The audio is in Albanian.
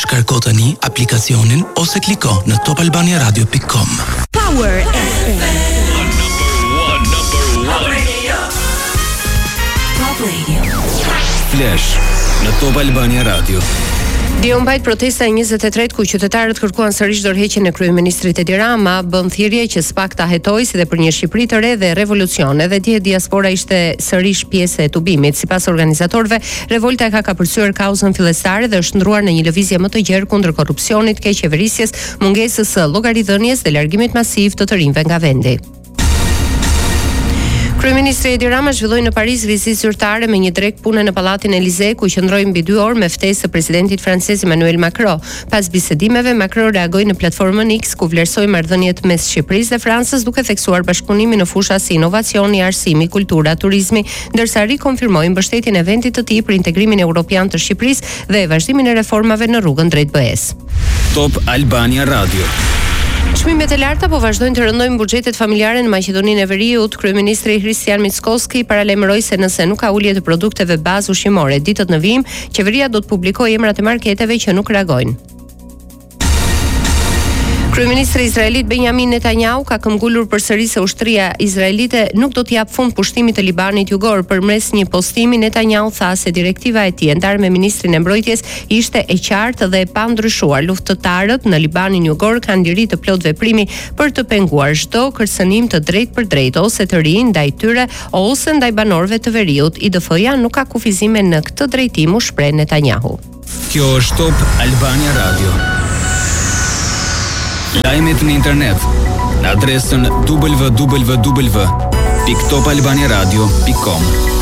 Shkarko tani aplikacionin ose kliko në topalbaniaradio.com. Power FM. Number one. Top Radio. Flash në Top Albania Radio. Diu mbajt protesta e 23 ku qytetarët kërkuan sërish dorëheqjen e kryeministrit Edi Rama, bën thirrje që s'pakta hetoj si dhe për një Shqipëri të re dhe revolucion. Edhe dje diaspora ishte sërish pjesë e tubimit. Sipas organizatorëve, revolta e ka kapërcyer kauzën fillestare dhe është ndruar në një lëvizje më të gjerë kundër korrupsionit, keqeverisjes, mungesës së llogaridhënies dhe largimit masiv të rinjve nga vendi. Kryeministri Edi Rama zhvilloi në Paris vizitë zyrtare me një drek pune në Pallatin Elysee, ku qëndroi mbi 2 orë me ftesë së presidentit francez Emmanuel Macron. Pas bisedimeve, Macron reagoi në platformën X, ku vlerësoi marrëdhëniet mes Shqipërisë dhe Francës, duke theksuar bashkëpunimin në fusha si inovacioni, arsimi, kultura, turizmi, ndërsa rikonfirmoi mbështetjen e vendit të tij për integrimin evropian të Shqipërisë dhe vazhdimin e reformave në rrugën drejt BE-s. Top Albania Radio. Çmimet e larta po vazhdojnë të rëndojnë buxhetet familjare në Maqedoninë e Veriut. Kryeministri Hristian Mickoski paralajmëroi se nëse nuk ka ulje të produkteve bazë ushqimore ditët në vijim, qeveria do të publikojë emrat e marketeve që nuk reagojnë. Kryeministri izraelit Benjamin Netanyahu ka këmbgulur përsëri se ushtria izraelite nuk do të jap fund pushtimit të Libanit Jugor. Përmes një postimi, Netanyahu tha se direktiva e tij e ndarë me ministrin e mbrojtjes ishte e qartë dhe e pandryshuar. Luftëtarët në Libanin Jugor kanë liri të plot veprimi për të penguar çdo kërcënim të drejtë për drejtë ose të ri ndaj tyre ose ndaj banorëve të Veriut. IDF-ja nuk ka kufizime në këtë drejtim, u shpreh Netanyahu. Kjo është Top Albania Radio. Lajmet në internet në adresën www.topalbaniaradio.com.